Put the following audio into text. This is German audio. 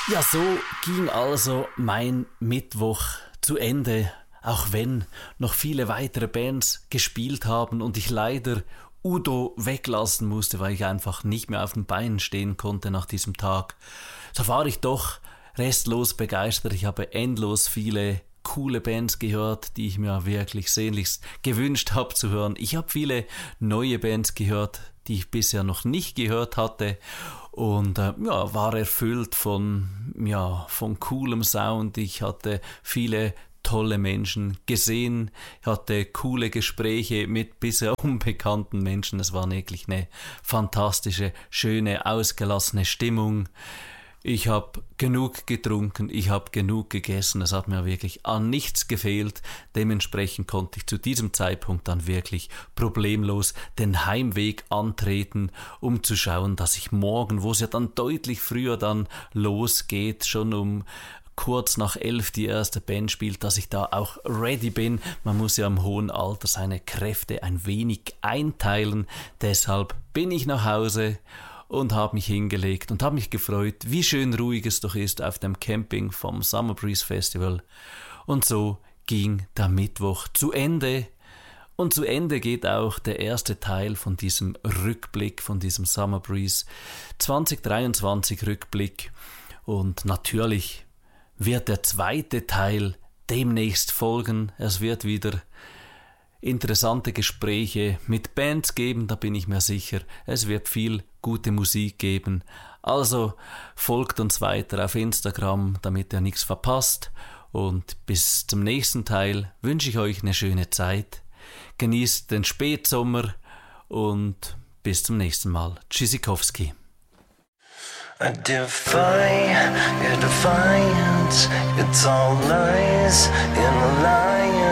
Ja, so ging also mein Mittwoch zu Ende, auch wenn noch viele weitere Bands gespielt haben und ich leider Udo weglassen musste, weil ich einfach nicht mehr auf den Beinen stehen konnte nach diesem Tag. So war ich doch restlos begeistert. Ich habe endlos viele coole Bands gehört, die ich mir wirklich sehnlichst gewünscht habe zu hören. Ich habe viele neue Bands gehört, die ich bisher noch nicht gehört hatte und war erfüllt von coolem Sound. Ich hatte viele tolle Menschen gesehen, hatte coole Gespräche mit bisher unbekannten Menschen. Es war wirklich eine fantastische, schöne, ausgelassene Stimmung. Ich habe genug getrunken, ich habe genug gegessen, es hat mir wirklich an nichts gefehlt. Dementsprechend konnte ich zu diesem Zeitpunkt dann wirklich problemlos den Heimweg antreten, um zu schauen, dass ich morgen, wo es ja dann deutlich früher dann losgeht, schon um kurz nach 11 die erste Band spielt, dass ich da auch ready bin. Man muss ja im hohen Alter seine Kräfte ein wenig einteilen. Deshalb bin ich nach Hause und habe mich hingelegt und habe mich gefreut, wie schön ruhig es doch ist auf dem Camping vom Summer Breeze Festival. Und so ging der Mittwoch zu Ende. Und zu Ende geht auch der erste Teil von diesem Rückblick, von diesem Summer Breeze 2023 Rückblick. Und natürlich wird der zweite Teil demnächst folgen. Es wird wieder interessante Gespräche mit Bands geben, da bin ich mir sicher. Es wird viel gute Musik geben. Also folgt uns weiter auf Instagram, damit ihr nichts verpasst. Und bis zum nächsten Teil wünsche ich euch eine schöne Zeit. Genießt den Spätsommer und bis zum nächsten Mal. Tschüssikowski. I defy your defiance. It's all lies in a lie.